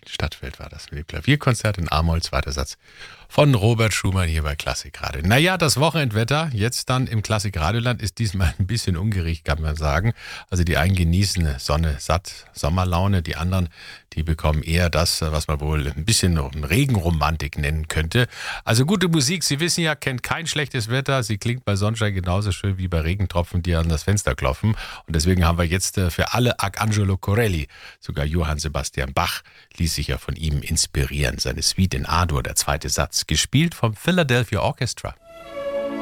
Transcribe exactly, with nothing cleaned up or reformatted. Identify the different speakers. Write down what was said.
Speaker 1: Stadtfeld war das mit dem Klavierkonzert in A-Moll, zweiter Satz von Robert Schumann hier bei Klassikradio. Naja, das Wochenendwetter jetzt dann im Klassikradioland ist diesmal ein bisschen ungerecht, kann man sagen. Also die einen genießen Sonne, satt, Sommerlaune, die anderen, die bekommen eher das, was man wohl ein bisschen Regenromantik nennen könnte. Also gute Musik, Sie wissen ja, kennt kein schlechtes Wetter. Sie klingt bei Sonnenschein genauso schön wie bei Regentropfen, die an das Fenster klopfen. Und deswegen haben wir jetzt für alle Arcangelo Corelli, sogar Johann Sebastian Bach ließ sich ja von ihm inspirieren. Seine Suite in A-Dur, der zweite Satz, gespielt vom Philadelphia Orchestra.